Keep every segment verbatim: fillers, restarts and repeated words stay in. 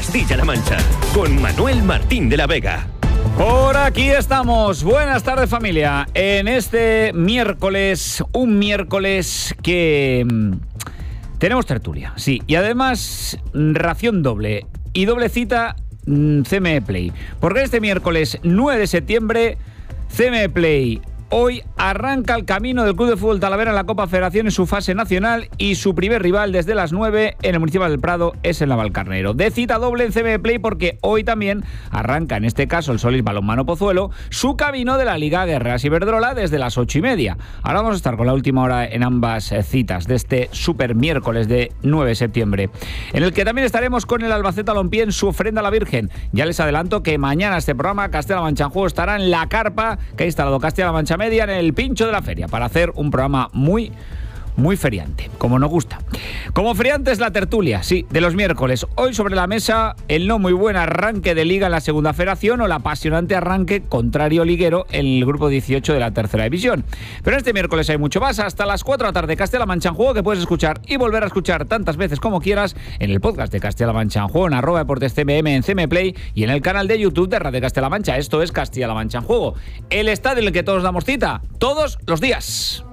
Castilla-La Mancha, con Manuel Martín de la Vega. Por aquí estamos. Buenas tardes, familia. En este miércoles, un miércoles que mmm, tenemos tertulia, sí, y además ración doble y doble cita mmm, C M E Play. Porque este miércoles nueve de septiembre, C M E Play hoy arranca el camino del Club de Fútbol Talavera en la Copa Federación en su fase nacional y su primer rival desde las nueve en el Municipal del Prado es el Navalcarnero. De cita doble en C M E Play porque hoy también arranca, en este caso el Solís Balonmano Pozuelo, su camino de la Liga Guerreras Iberdrola desde las ocho y media. Ahora vamos a estar con la última hora en ambas citas de este super miércoles de nueve de septiembre, en el que también estaremos con el Albacete Balompié en su ofrenda a la Virgen. Ya les adelanto que mañana este programa Castilla-La Mancha en Juego estará en la carpa que ha instalado Castilla-La Mancha Media en el pincho de la feria para hacer un programa muy muy feriante, como nos gusta. Como feriante es la tertulia, sí, de los miércoles. Hoy sobre la mesa el no muy buen arranque de Liga en la Segunda Federación o el apasionante arranque contrario liguero en el grupo dieciocho de la Tercera División. Pero este miércoles hay mucho más. Hasta las cuatro de la tarde Castilla-La Mancha en Juego, que puedes escuchar y volver a escuchar tantas veces como quieras en el podcast de Castilla-La Mancha en Juego, en arroba deportes C M M, en C M Play y en el canal de YouTube de Radio Castilla-La Mancha. Esto es Castilla-La Mancha en Juego, el estadio en el que todos damos cita todos los días.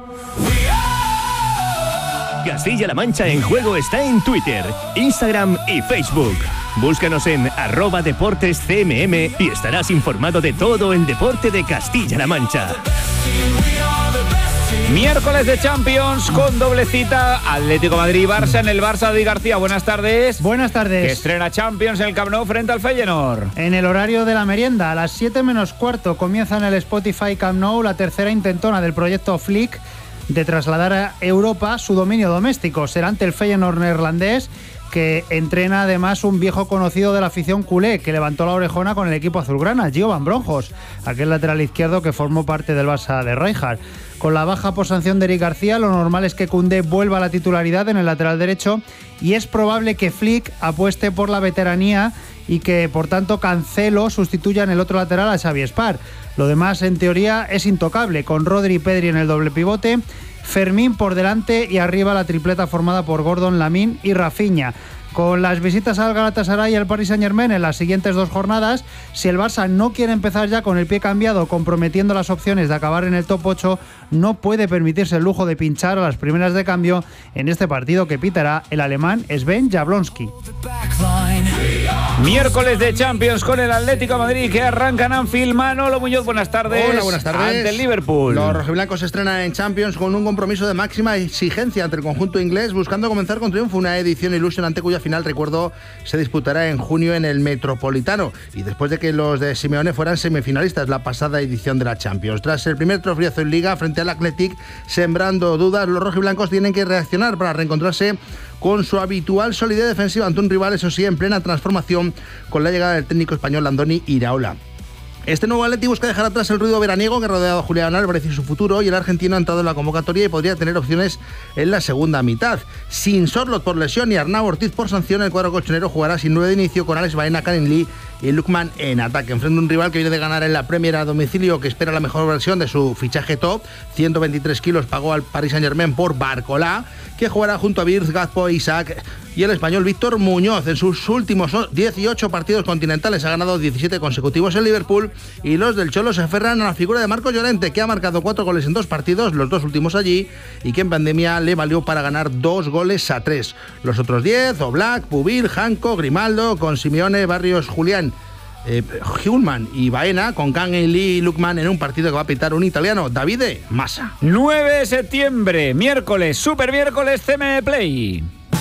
Castilla-La Mancha en Juego está en Twitter, Instagram y Facebook. Búscanos en arroba deportes C M M y estarás informado de todo el deporte de Castilla-La Mancha. Miércoles de Champions con doble cita Atlético Madrid-Barça en el Barça. David García, buenas tardes. Buenas tardes. Que estrena Champions en el Camp Nou frente al Feyenoord. En el horario de la merienda, a las siete menos cuarto, comienza en el Spotify Camp Nou la tercera intentona del proyecto Flick de trasladar a Europa su dominio doméstico. Será ante el Feyenoord neerlandés, que entrena además un viejo conocido de la afición culé, que levantó la orejona con el equipo azulgrana, Gio Van Bronjos, aquel lateral izquierdo que formó parte del Barça de Rijkaard. Con la baja por sanción de Eric García, lo normal es que Koundé vuelva a la titularidad en el lateral derecho y es probable que Flick apueste por la veteranía y que, por tanto, Cancelo sustituya en el otro lateral a Xavi Espar. Lo demás, en teoría, es intocable, con Rodri y Pedri en el doble pivote, Fermín por delante y arriba la tripleta formada por Gordon, Lamine y Rafinha. Con las visitas al Galatasaray y al Paris Saint-Germain en las siguientes dos jornadas, si el Barça no quiere empezar ya con el pie cambiado, comprometiendo las opciones de acabar en el top ocho, no puede permitirse el lujo de pinchar a las primeras de cambio en este partido que pitará el alemán Sven Jablonski. Miércoles de Champions con el Atlético de Madrid que arranca en Anfield. Manolo Muñoz, buenas tardes. Hola, buenas tardes. Ante el Liverpool. Los rojiblancos se estrenan en Champions con un compromiso de máxima exigencia ante el conjunto inglés, buscando comenzar con triunfo una edición ilusionante cuya final, recuerdo, se disputará en junio en el Metropolitano, y después de que los de Simeone fueran semifinalistas la pasada edición de la Champions. Tras el primer trofiazo en Liga frente al Athletic, sembrando dudas, los rojiblancos tienen que reaccionar para reencontrarse con su habitual solidez defensiva ante un rival, eso sí, en plena transformación con la llegada del técnico español Andoni Iraola. Este nuevo Atleti busca dejar atrás el ruido veraniego que ha rodeado a Julián Álvarez y su futuro, y el argentino ha entrado en la convocatoria y podría tener opciones en la segunda mitad. Sin Sorloth por lesión y Arnau Ortiz por sanción, el cuadro colchonero jugará sin nueve de inicio con Alex Baena, Karen Lee y Lukman en ataque. Enfrente a un rival que viene de ganar en la Premier a domicilio, que espera la mejor versión de su fichaje top. ciento veintitrés kilos pagó al Paris Saint-Germain por Barcola, que jugará junto a Virz, Gazpo, Isaac y el español Víctor Muñoz. En sus últimos dieciocho partidos continentales ha ganado diecisiete consecutivos en Liverpool, y los del Cholo se aferran a la figura de Marcos Llorente, que ha marcado cuatro goles en dos partidos, los dos últimos allí, y que en pandemia le valió para ganar dos goles a tres. Los otros diez, Oblak, Pubil, Janko, Grimaldo, con Simeone, Barrios, Julián, eh, Hulman y Baena, con Kangin Lee y Lukman en un partido que va a pitar un italiano, Davide Massa. nueve de septiembre, miércoles, super miércoles, C M Play.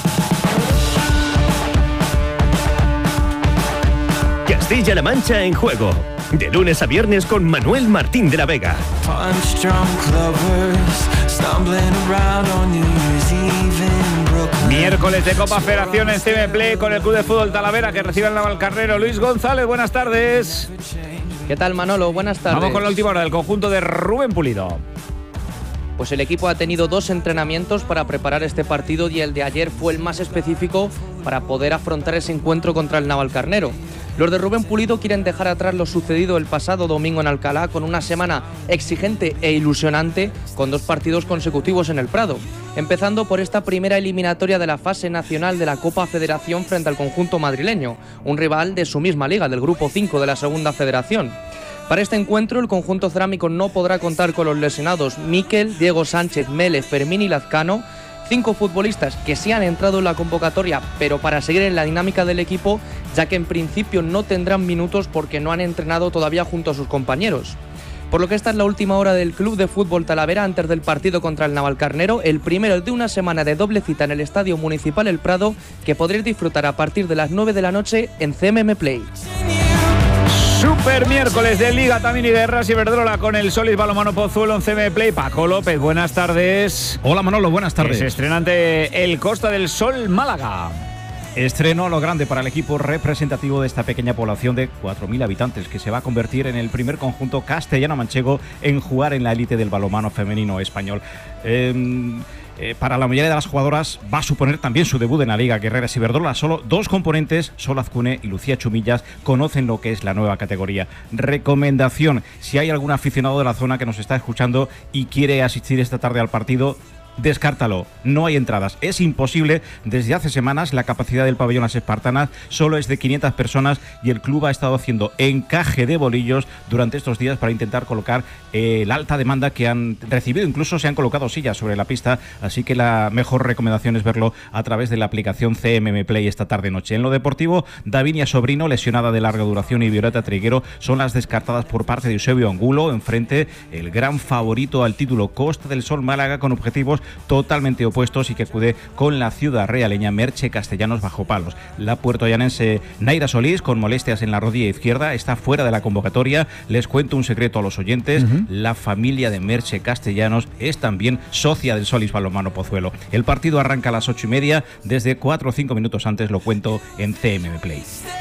Castilla-La Mancha en Juego, de lunes a viernes con Manuel Martín de la Vega. Miércoles de Copa Federación en C M Play con el Club de Fútbol Talavera que recibe al Navalcarnero. Luis González, buenas tardes. ¿Qué tal, Manolo? Buenas tardes. Vamos con la última hora del conjunto de Rubén Pulido. Pues el equipo ha tenido dos entrenamientos para preparar este partido y el de ayer fue el más específico para poder afrontar ese encuentro contra el Navalcarnero. Los de Rubén Pulido quieren dejar atrás lo sucedido el pasado domingo en Alcalá con una semana exigente e ilusionante con dos partidos consecutivos en el Prado. empezando por esta primera eliminatoria de la fase nacional de la Copa Federación frente al conjunto madrileño, un rival de su misma liga, del Grupo cinco de la Segunda Federación. Para este encuentro, el conjunto cerámico no podrá contar con los lesionados Miquel, Diego Sánchez, Mele, Fermín y Lazcano, cinco futbolistas que sí han entrado en la convocatoria, pero para seguir en la dinámica del equipo, ya que en principio no tendrán minutos porque no han entrenado todavía junto a sus compañeros. Por lo que esta es la última hora del Club de Fútbol Talavera antes del partido contra el Navalcarnero, el primero de una semana de doble cita en el Estadio Municipal El Prado, que podréis disfrutar a partir de las nueve de la noche en C M M Play. Super miércoles de Liga también y de Ras Iberdrola con el Solís Balonmano Pozuelo en C M Play. Paco López, buenas tardes. Hola Manolo, buenas tardes. Se estrena ante el Costa del Sol Málaga. Estreno a lo grande para el equipo representativo de esta pequeña población de cuatro mil habitantes, que se va a convertir en el primer conjunto castellano-manchego en jugar en la élite del balonmano femenino español. Eh, Eh, para la mayoría de las jugadoras va a suponer también su debut en la Liga Guerreras Iberdrola. Solo dos componentes, Sol Azcune y Lucía Chumillas, conocen lo que es la nueva categoría. Recomendación: si hay algún aficionado de la zona que nos está escuchando y quiere asistir esta tarde al partido, descártalo, no hay entradas, es imposible. Desde hace semanas la capacidad del pabellón Las Espartanas solo es de quinientas personas y el club ha estado haciendo encaje de bolillos durante estos días para intentar colocar eh, la alta demanda que han recibido. Incluso se han colocado sillas sobre la pista, así que la mejor recomendación es verlo a través de la aplicación C M M Play esta tarde-noche. En lo deportivo, Davinia Sobrino, lesionada de larga duración, y Violeta Triguero son las descartadas por parte de Eusebio Angulo. Enfrente, el gran favorito al título, Costa del Sol Málaga, con objetivos totalmente opuestos y que acude con la ciudad realeña Merche Castellanos bajo palos. La puertollanense Naira Solís, con molestias en la rodilla izquierda, está fuera de la convocatoria. Les cuento un secreto a los oyentes: uh-huh. La familia de Merche Castellanos es también socia del Solís Balonmano Pozuelo. El partido arranca a las ocho y media, desde cuatro o cinco minutos antes lo cuento en C M M Play.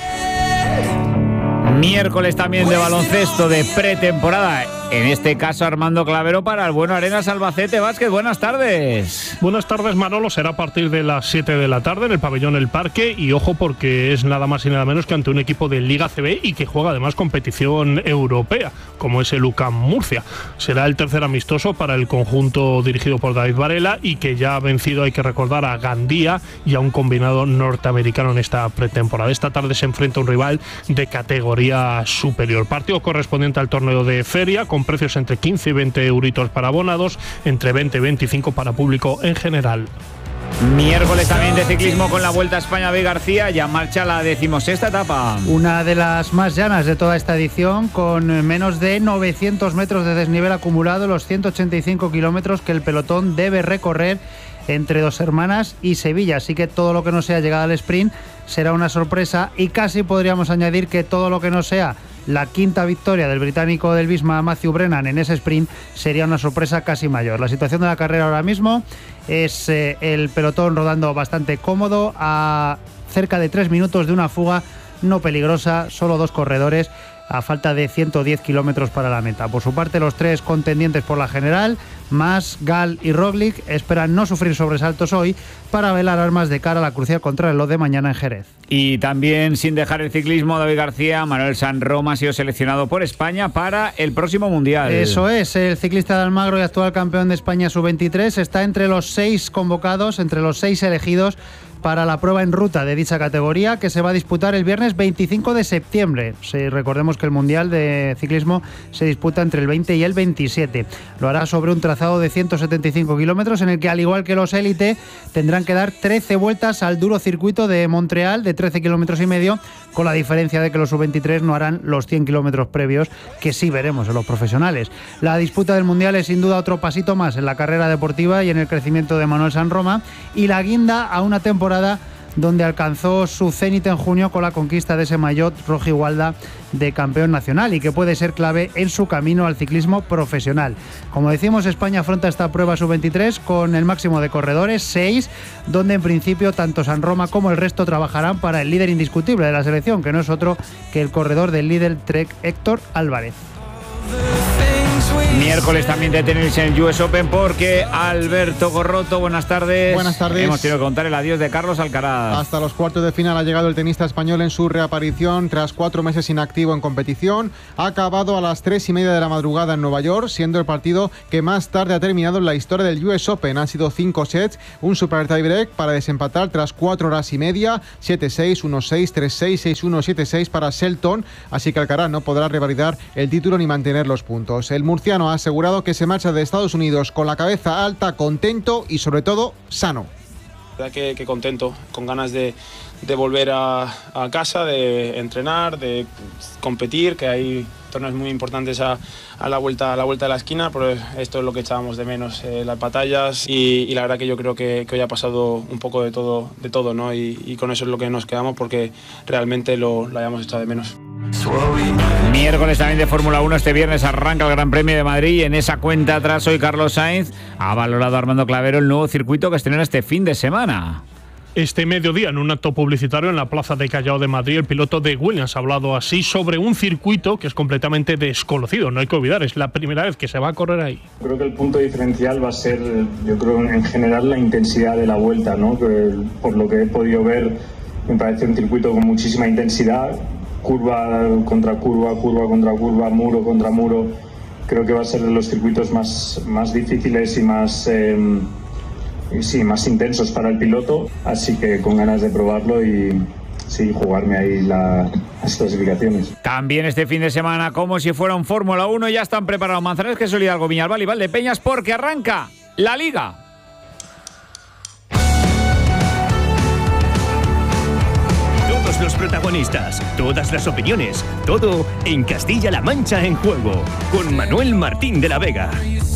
Miércoles también de baloncesto de pretemporada, en este caso Armando Clavero para el Bueno Arenas Albacete Básquet. Buenas tardes. Buenas tardes, Manolo. Será a partir de las siete de la tarde en el pabellón El Parque, y ojo porque es nada más y nada menos que ante un equipo de Liga C B y que juega además competición europea, como es el U C A M Murcia. Será el tercer amistoso para el conjunto dirigido por David Varela y que ya ha vencido, hay que recordar, a Gandía y a un combinado norteamericano en esta pretemporada. Esta tarde se enfrenta a un rival de categoría superior. Partido correspondiente al torneo de feria, con precios entre quince y veinte euritos para abonados, entre veinte y veinticinco para público en general. Miércoles también de ciclismo con la Vuelta a España de García. Ya marcha la decimosexta etapa. Una de las más llanas de toda esta edición, con menos de novecientos metros de desnivel acumulado, los ciento ochenta y cinco kilómetros que el pelotón debe recorrer entre Dos Hermanas y Sevilla. Así que todo lo que no sea llegada al sprint será una sorpresa, y casi podríamos añadir que todo lo que no sea la quinta victoria del británico del Visma Matthew Brennan en ese sprint sería una sorpresa casi mayor. La situación de la carrera ahora mismo es eh, el pelotón rodando bastante cómodo, a cerca de tres minutos de una fuga no peligrosa, solo dos corredores a falta de ciento diez kilómetros para la meta. Por su parte, los tres contendientes por la general, Mas, Gal y Roglic, esperan no sufrir sobresaltos hoy para velar armas de cara a la crucial contrarreloj de mañana en Jerez. Y también, sin dejar el ciclismo, David García, Manuel San Roma ha sido seleccionado por España para el próximo Mundial. Eso es, el ciclista de Almagro y actual campeón de España sub veintitrés está entre los seis convocados, entre los seis elegidos para la prueba en ruta de dicha categoría, que se va a disputar el viernes veinticinco de septiembre. Sí, recordemos que el Mundial de Ciclismo se disputa entre el veinte y el veintisiete. Lo hará sobre un trazado de ciento setenta y cinco kilómetros, en el que, al igual que los élite, tendrán que dar trece vueltas al duro circuito de Montreal de trece kilómetros y medio, con la diferencia de que los sub veintitrés no harán los cien kilómetros previos, que sí veremos en los profesionales. La disputa del Mundial es sin duda otro pasito más en la carrera deportiva y en el crecimiento de Manuel San Roma, y la guinda a una temporada donde alcanzó su cenit en junio con la conquista de ese maillot rojigualda de campeón nacional, y que puede ser clave en su camino al ciclismo profesional. Como decimos, España afronta esta prueba sub veintitrés con el máximo de corredores, seis, donde en principio tanto San Roma como el resto trabajarán para el líder indiscutible de la selección, que no es otro que el corredor del líder Trek, Héctor Álvarez. Miércoles también de tenis en el U S Open porque Alberto Gorroto, buenas tardes. Buenas tardes. Hemos tenido que contar el adiós de Carlos Alcaraz. Hasta los cuartos de final ha llegado el tenista español en su reaparición tras cuatro meses inactivo en competición. Ha acabado a las tres y media de la madrugada en Nueva York, siendo el partido que más tarde ha terminado en la historia del U S Open. Han sido cinco sets, un super tiebreak para desempatar tras cuatro horas y media, siete seis, uno seis, tres seis, seis uno, siete seis para Shelton, así que Alcaraz no podrá revalidar el título ni mantener los puntos. El murciano ha asegurado que se marcha de Estados Unidos con la cabeza alta, contento y sobre todo sano. La verdad que, que contento, con ganas de, de volver a, a casa, de entrenar, de competir, que hay torneos muy importantes a, a, la, vuelta, a la vuelta de la esquina, pero esto es lo que echábamos de menos, eh, las batallas y, y la verdad que yo creo que, que hoy ha pasado un poco de todo, de todo, ¿no? Y, y con eso es lo que nos quedamos porque realmente lo, lo hayamos echado de menos. Miércoles también de Fórmula uno, este viernes arranca el Gran Premio de Madrid y en esa cuenta atrás hoy Carlos Sainz ha valorado a Armando Clavero el nuevo circuito que estrena este fin de semana. Este mediodía, en un acto publicitario en la Plaza de Callao de Madrid, el piloto de Williams ha hablado así sobre un circuito que es completamente desconocido. No hay que olvidar, es la primera vez que se va a correr ahí. Creo que el punto diferencial va a ser, yo creo, en general la intensidad de la vuelta, ¿no? Que por lo que he podido ver, me parece un circuito con muchísima intensidad. Curva contra curva, curva contra curva, muro contra muro. Creo que va a ser de los circuitos más, más difíciles y más, eh, sí, más intensos para el piloto. Así que con ganas de probarlo y sí, jugarme ahí la, las clasificaciones. También este fin de semana, como si fuera un Fórmula uno, ya están preparados Manzanares, que Hidalgo, Viñalbal y Valdepeñas, porque arranca la Liga. Los protagonistas, todas las opiniones, todo en Castilla-La Mancha en Juego, con Manuel Martín de la Vega.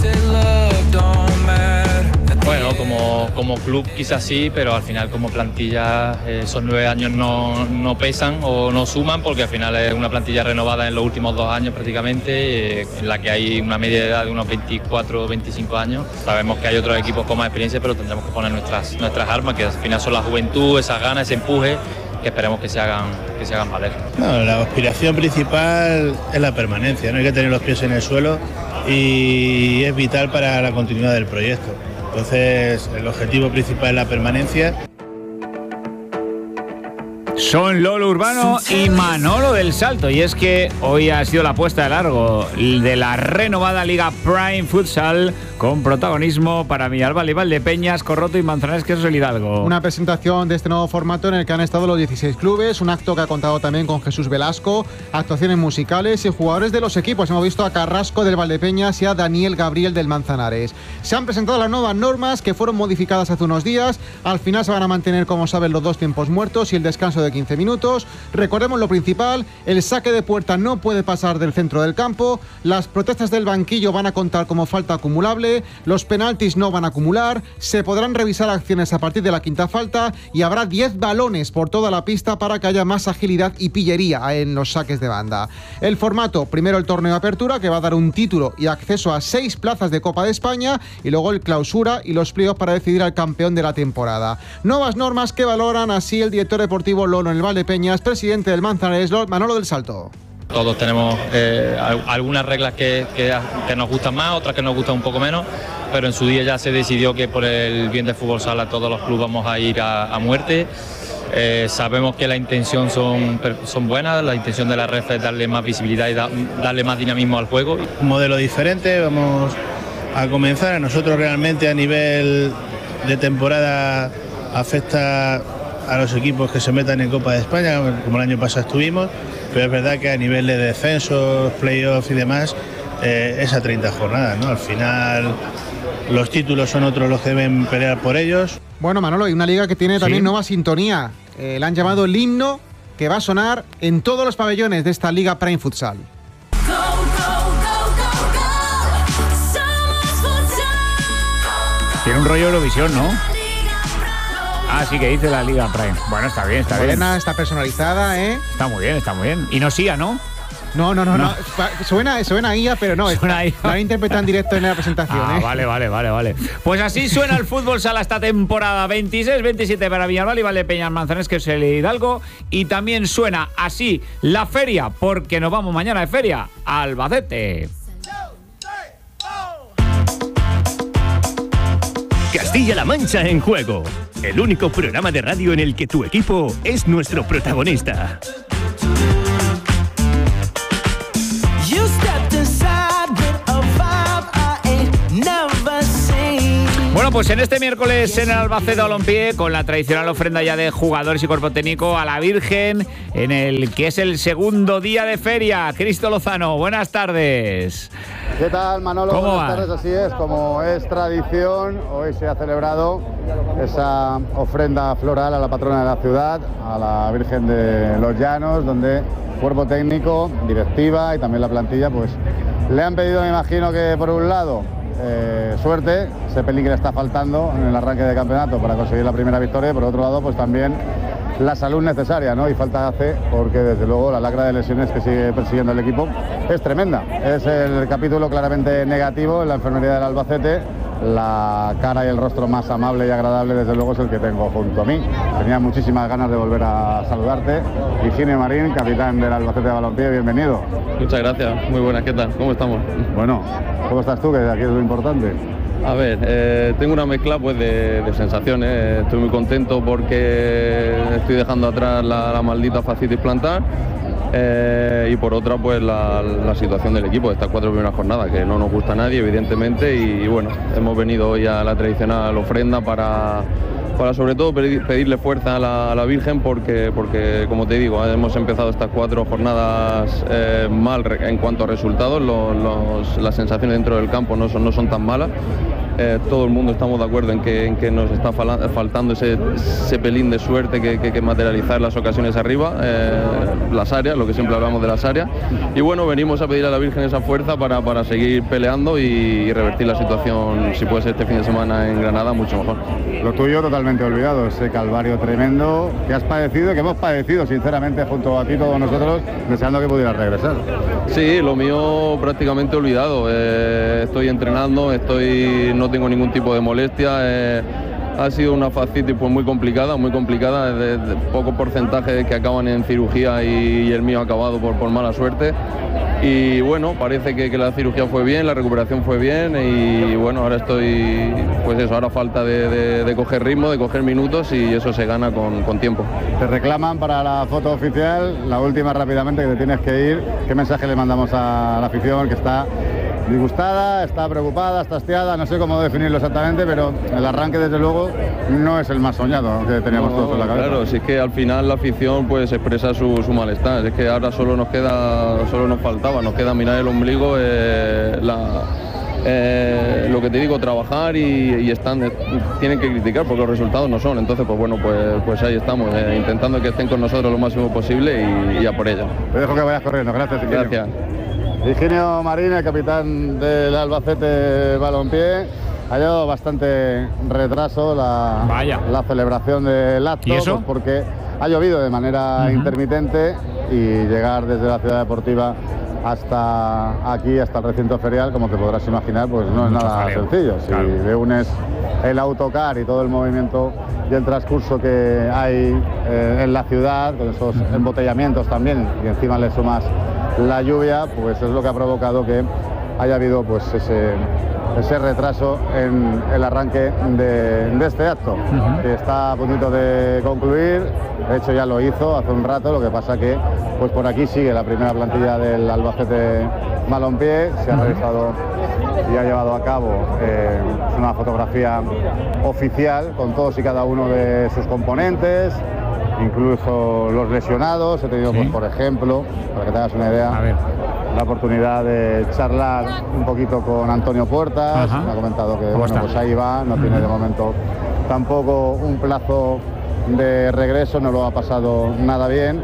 Bueno, como, como club quizás sí, pero al final como plantilla eh, esos nueve años no, no pesan o no suman, porque al final es una plantilla renovada en los últimos dos años prácticamente, eh, en la que hay una media de edad de unos veinticuatro o veinticinco años. Sabemos que hay otros equipos con más experiencia, pero tendremos que poner nuestras, nuestras armas, que al final son la juventud, esas ganas, ese empuje, que esperemos que se hagan, que se hagan valer. No, la aspiración principal es la permanencia, no hay que tener los pies en el suelo y es vital para la continuidad del proyecto. Entonces, el objetivo principal es la permanencia. Son Lolo Urbano y Manolo del Salto, y es que hoy ha sido la puesta de largo de la renovada Liga Prime Futsal, con protagonismo para Villalbal y Valdepeñas, Corroto y Manzanares, que es el Hidalgo. Una presentación de este nuevo formato en el que han estado los dieciséis clubes, un acto que ha contado también con Jesús Velasco, actuaciones musicales y jugadores de los equipos. Hemos visto a Carrasco del Valdepeñas y a Daniel Gabriel del Manzanares. Se han presentado las nuevas normas que fueron modificadas hace unos días. Al final se van a mantener, como saben, los dos tiempos muertos y el descanso de quince minutos. Recordemos lo principal: el saque de puerta no puede pasar del centro del campo, las protestas del banquillo van a contar como falta acumulable, los penaltis no van a acumular, se podrán revisar acciones a partir de la quinta falta y habrá diez balones por toda la pista para que haya más agilidad y pillería en los saques de banda. El formato: primero el torneo de apertura, que va a dar un título y acceso a seis plazas de Copa de España, y luego el clausura y los playoffs para decidir al campeón de la temporada. Nuevas normas que valoran así el director deportivo Lolo en el Valdepeñas, presidente del Manzanares, Manolo del Salto. Todos tenemos eh, algunas reglas que, que, que nos gustan más, otras que nos gustan un poco menos, pero en su día ya se decidió que por el bien del fútbol sala todos los clubes vamos a ir a, a muerte. Eh, sabemos que la intención son, son buenas, la intención de la R E F es darle más visibilidad y da, darle más dinamismo al juego. Un modelo diferente, vamos a comenzar. A nosotros realmente a nivel de temporada afecta a los equipos que se metan en Copa de España, como el año pasado estuvimos, pero es verdad que a nivel de descensos, playoffs y demás, eh, es a treinta jornadas, ¿no? Al final los títulos son otros los que deben pelear por ellos. Bueno, Manolo, hay una liga que tiene también ¿Sí? nueva sintonía. Eh, la han llamado el himno, que va a sonar en todos los pabellones de esta Liga Prime Futsal. Tiene un rollo Eurovisión, ¿no? Ah, sí, que dice la Liga Prime. Bueno, está bien, está bien. Buena, está personalizada, ¿eh? Está muy bien, está muy bien. Y no siga, ¿no? No, no, no, no. No. Suena, suena a I A, pero no. Suena a I A. La han interpretado en directo en la presentación, Ah, ¿eh? vale, vale, vale, vale. Pues así suena el fútbol sala esta temporada. veintiséis veintisiete para Villalbal y Valdepeñas Manzanares, que es el Hidalgo. Y también suena así la feria, porque nos vamos mañana de feria a Albacete. Castilla-La Mancha en juego. El único programa de radio en el que tu equipo es nuestro protagonista. Bueno, pues en este miércoles en el Albacete Balompié, con la tradicional ofrenda ya de jugadores y cuerpo técnico a la Virgen, en el que es el segundo día de feria. Cristo Lozano, buenas tardes. ¿Qué tal, Manolo? ¿Cómo Buenas va? tardes, así es, como es tradición, hoy se ha celebrado esa ofrenda floral a la patrona de la ciudad, a la Virgen de los Llanos, donde cuerpo técnico, directiva y también la plantilla, pues le han pedido, me imagino que por un lado, eh, suerte, ese pelín que le está faltando en el arranque de campeonato para conseguir la primera victoria, y por otro lado, pues también la salud necesaria, ¿no? Y falta hace, porque desde luego la lacra de lesiones que sigue persiguiendo el equipo es tremenda. Es el capítulo claramente negativo en la enfermería del Albacete. La cara y el rostro más amable y agradable, desde luego, es el que tengo junto a mí. Tenía muchísimas ganas de volver a saludarte. Higinio Marín, capitán del Albacete Balompié, bienvenido. Muchas gracias, muy buenas, ¿qué tal? ¿Cómo estamos? Bueno, ¿cómo estás tú? Que aquí es lo importante. A ver, eh, tengo una mezcla pues de, de sensaciones. Estoy muy contento porque estoy dejando atrás la, la maldita fascitis plantar. Eh, y por otra, pues la, la situación del equipo de estas cuatro primeras jornadas, que no nos gusta a nadie, evidentemente, y, y bueno, hemos venido hoy a la tradicional ofrenda para, para sobre todo pedir, pedirle fuerza a la, a la Virgen, porque, porque, como te digo, hemos empezado estas cuatro jornadas eh, mal en cuanto a resultados. Los, los, las sensaciones dentro del campo no son, no son tan malas. Eh, todo el mundo estamos de acuerdo en que, en que nos está faltando ese, ese pelín de suerte que, que, que materializar las ocasiones arriba, eh, las áreas, lo que siempre hablamos de las áreas. Y bueno, venimos a pedir a la Virgen esa fuerza para, para seguir peleando y, y revertir la situación, si puede ser este fin de semana en Granada, mucho mejor. Lo tuyo totalmente olvidado, ese calvario tremendo que has padecido, que hemos padecido sinceramente junto a ti todos nosotros, deseando que pudieras regresar. Sí, lo mío prácticamente olvidado. Eh, estoy entrenando, estoy no tengo ningún tipo de molestia. Eh, ha sido una fascitis pues muy complicada, muy complicada, de, de poco porcentaje que acaban en cirugía y, y el mío ha acabado por, por mala suerte. Y bueno, parece que, que la cirugía fue bien, la recuperación fue bien y bueno, ahora estoy, pues eso, ahora falta de, de, de coger ritmo, de coger minutos y eso se gana con, con tiempo. Te reclaman para la foto oficial, la última rápidamente, que te tienes que ir. ¿Qué mensaje le mandamos a la afición que está disgustada, está preocupada, está hastiada? No sé cómo definirlo exactamente, pero el arranque desde luego no es el más soñado que teníamos no, todos en la cabeza. Claro, si es que al final la afición pues expresa su, su malestar, es que ahora solo nos queda, solo nos faltaba, nos queda mirar el ombligo, eh, la, eh, lo que te digo, trabajar y, y están, eh, tienen que criticar porque los resultados no son, entonces pues bueno, pues, pues ahí estamos, eh, intentando que estén con nosotros lo máximo posible y, y a por ello. Te dejo que vayas corriendo, gracias. Higinio. Gracias. Higinio Marín, el capitán del Albacete Balompié. Ha llevado bastante retraso la, la celebración del acto. ¿Y eso? Pues porque ha llovido de manera uh-huh. intermitente y llegar desde la ciudad deportiva hasta aquí, hasta el recinto ferial, como te podrás imaginar, pues no es nada sencillo. Si claro. le unes el autocar y todo el movimiento y el transcurso que hay eh, en la ciudad, con esos uh-huh. embotellamientos también, y encima le sumas la lluvia, pues es lo que ha provocado que haya habido pues ese, ese retraso en el arranque de, de este acto, uh-huh. que está a puntito de concluir. De hecho ya lo hizo hace un rato, lo que pasa que pues por aquí sigue la primera plantilla del Albacete Balompié. Se ha uh-huh. realizado y ha llevado a cabo eh, una fotografía oficial con todos y cada uno de sus componentes, incluso los lesionados. He tenido, ¿sí? pues, por ejemplo, para que te hagas una idea, la oportunidad de charlar un poquito con Antonio Puertas. Ajá. Me ha comentado que bueno, pues ahí va, no uh-huh. tiene de momento tampoco un plazo de regreso, no lo ha pasado nada bien.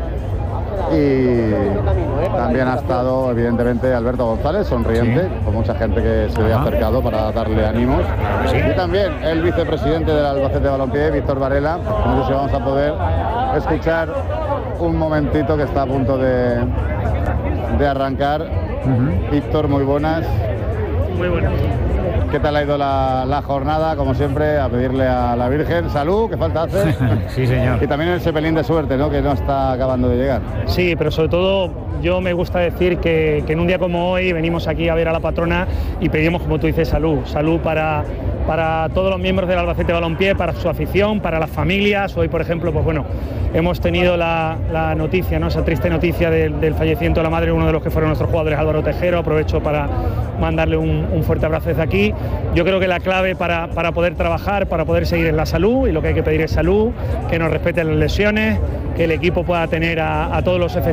Y también ha estado evidentemente Alberto González, sonriente, sí. con mucha gente que se le ha acercado para darle ánimos. Sí. Y también el vicepresidente del Albacete Balompié, Víctor Varela. No sé si vamos a poder escuchar un momentito que está a punto de, de arrancar. Uh-huh. Víctor, muy buenas. muy buenas. ¿Qué tal ha ido la, la jornada? Como siempre, a pedirle a la Virgen salud, que falta hace. Sí, señor. Y también ese pelín de suerte, ¿no? Que no está acabando de llegar. Sí, pero sobre todo yo me gusta decir que, que en un día como hoy venimos aquí a ver a la patrona y pedimos, como tú dices, salud. Salud para, para todos los miembros del Albacete Balompié, para su afición, para las familias. Hoy, por ejemplo, pues bueno, hemos tenido la, la noticia, ¿no? Esa triste noticia del, del fallecimiento de la madre de uno de los que fueron nuestros jugadores, Álvaro Tejero. Aprovecho para mandarle un, un fuerte abrazo desde aquí. Yo creo que la clave para, para poder trabajar, para poder seguir es la salud, y lo que hay que pedir es salud, que nos respeten las lesiones, que el equipo pueda tener a, a todos los efectivos